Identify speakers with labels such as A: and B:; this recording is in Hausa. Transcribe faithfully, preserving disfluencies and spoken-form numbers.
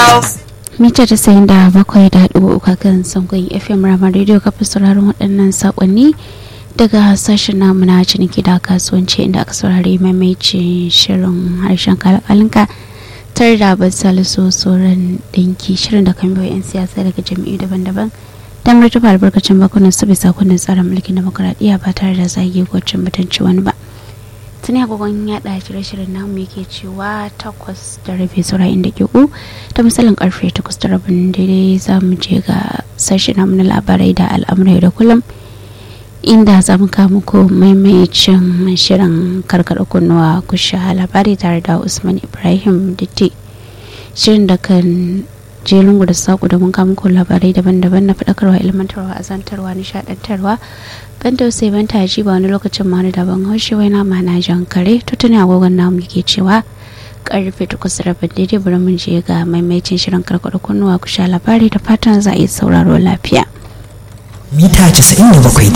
A: mita tasa'in da bakwai da ɗigo uku kan sangon F M Rama Radio kafin sauraron waɗannan saƙonni daga sashen namu na ciniki da kasuwanci inda aka saurari maimaici shirin harshen kalkalinka tare da abin salisu tsoron ɗinki shirin da kan biyo 'yan siyasa daga jam'iyyu daban-daban don martaba albarkacin bakunan su bisa kundin tsarin mulkin demokuraɗiyya ba tare da zagi ko cin mutunci wani ba. tuni agogon yaɗa shirye-shiryen namu yake cewa takwas da rabi saura inda ke ku ta misalin karfe takwas da rabin daidai za mu je ga sashen namu na labarai da al'amurai da kullum inda za mu kawo muku maimaicin shirin karkada kunnuwa kusha labari tare da Usman Ibrahim Ditti shirin da kan jerin da saƙo da mun kawo muku labarai daban-daban na faɗakarwa ilmantarwa azantarwa nishaɗantarwa ban tausayi ban taji ba wani lokacin ma da ban haushi wai na mana jan kare tutuni agogon namu yake cewa karfe takwas rabin daidai bari mun je ga maimaitin shirin karkada kunnuwa kusha labari da fatan za a yi sauraro lafiya.
B: Mita casa'in da bakwai